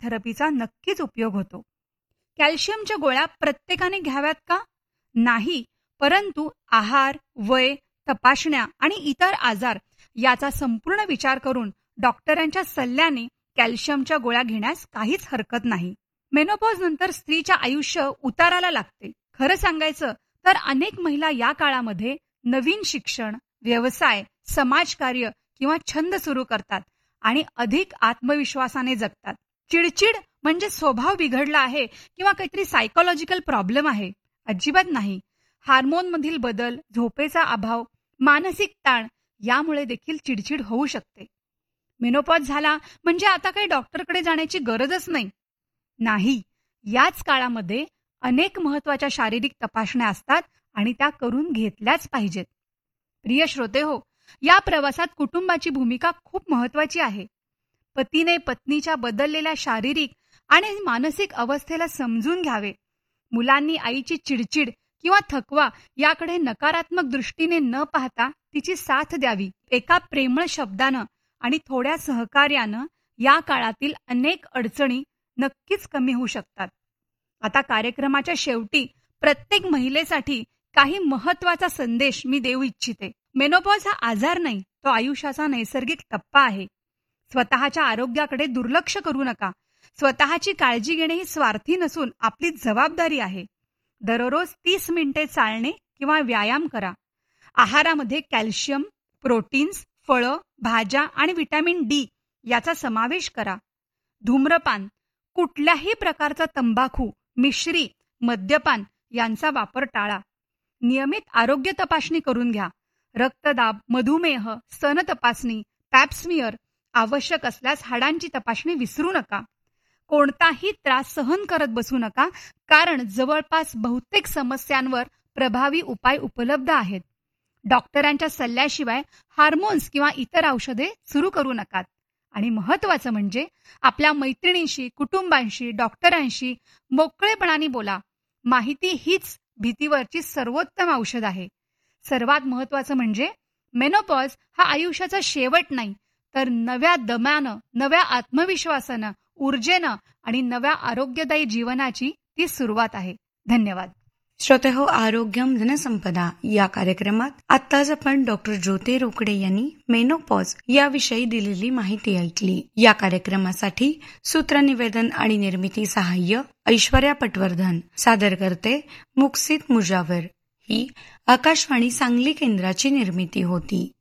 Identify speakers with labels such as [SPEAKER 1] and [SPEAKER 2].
[SPEAKER 1] थेरपीचा नक्कीच उपयोग होतो. कॅल्शियमच्या गोळ्या प्रत्येकाने घ्याव्यात का? नाही, परंतु आहार, वय, तपासण्या आणि इतर आजार याचा संपूर्ण विचार करून डॉक्टरांच्या सल्ल्याने कॅल्शियमच्या गोळ्या घेण्यास काहीच हरकत नाही. मेनोपॉज नंतर स्त्रीचे आयुष्य उताराला लागते. खरं सांगायचं तर अनेक महिला या काळामध्ये नवीन शिक्षण, व्यवसाय, समाजकार्य किंवा छंद सुरू करतात आणि अधिक आत्मविश्वासाने जगतात. चिडचिड म्हणजे स्वभाव बिघडला आहे किंवा काहीतरी सायकोलॉजिकल प्रॉब्लेम आहे, अजिबात नाही. हार्मोनमधील बदल, झोपेचा अभाव, मानसिक ताण यामुळे देखील चिडचिड होऊ शकते. मेनोपॉज झाला म्हणजे आता काही डॉक्टरकडे जाण्याची गरजच नाही. नाही, याच काळामध्ये अनेक महत्त्वाच्या शारीरिक तपासण्या असतात आणि त्या करून घेतल्याच पाहिजेत. प्रिय श्रोते हो, या प्रवासात कुटुंबाची भूमिका खूप महत्त्वाची आहे. पतीने पत्नीच्या बदललेल्या शारीरिक आणि मानसिक अवस्थेला समजून घ्यावे. मुलांनी आईची चिडचिड किंवा थकवा याकडे नकारात्मक दृष्टीने न पाहता तिची साथ द्यावी. एका प्रेमळ शब्दानं आणि थोड्या सहकार्यानं या काळातील अनेक अडचणी नक्कीच कमी होऊ शकतात. आता कार्यक्रमाच्या शेवटी प्रत्येक महिलेसाठी काही महत्त्वाचा संदेश मी देऊ इच्छिते. मेनोपॉज हा आजार नाही, तो आयुष्याचा नैसर्गिक टप्पा आहे. स्वतःच्या आरोग्याकडे दुर्लक्ष करू नका. स्वतःची काळजी घेणे ही स्वार्थी नसून आपली जबाबदारी आहे. दररोज 30 मिनिटे चालणे किंवा व्यायाम करा. आहारामध्ये कॅल्शियम, प्रोटीन्स, फळं, भाज्या आणि व्हिटॅमिन डी याचा समावेश करा. धूम्रपान, कुठल्याही प्रकारचा तंबाखू, मिश्री, मद्यपान यांचा वापर टाळा. नियमित आरोग्य तपासणी करून घ्या. रक्तदाब, मधुमेह, स्तन तपासणी, पॅप स्मिअर, आवश्यक असल्यास हाडांची तपासणी विसरू नका. कोणताही त्रास सहन करत बसू नका, कारण जवळपास बहुतेक समस्यांवर प्रभावी उपाय उपलब्ध आहेत. डॉक्टरांच्या सल्ल्याशिवाय हार्मोन्स किंवा इतर औषधे सुरू करू नका. आणि महत्त्वाचं म्हणजे आपल्या मैत्रिणींशी, कुटुंबांशी, डॉक्टरांशी मोकळेपणाने बोला. माहिती हीच भीतीवरची सर्वोत्तम औषध आहे. सर्वात महत्त्वाचं म्हणजे मेनोपॉज हा आयुष्याचा शेवट नाही, तर नव्या दमानं, नव्या आत्मविश्वासानं, ऊर्जेनं आणि नव्या आरोग्यदायी जीवनाची ती सुरुवात आहे. धन्यवाद.
[SPEAKER 2] श्रोते हो, आरोग्यम धनसंपदा या कार्यक्रमात आत्ताच आपण डॉक्टर ज्योती रोकडे यांनी मेनोपॉज याविषयी दिलेली माहिती ऐकली. या कार्यक्रमासाठी सूत्रनिवेदन आणि निर्मिती सहाय्य ऐश्वर्या पटवर्धन, सादर करते मुक्सित मुजावर. ही आकाशवाणी सांगली केंद्राची निर्मिती होती.